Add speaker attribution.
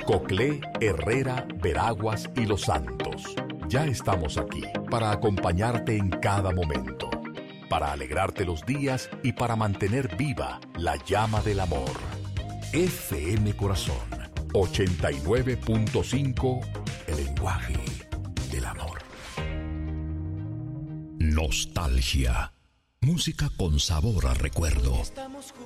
Speaker 1: Coclé, Herrera, Veraguas y Los Santos. Ya estamos aquí para acompañarte en cada momento, para alegrarte los días y para mantener viva la llama del amor. FM Corazón 89.5, el lenguaje del amor. Nostalgia, música con sabor a recuerdo.
Speaker 2: Estamos juntos.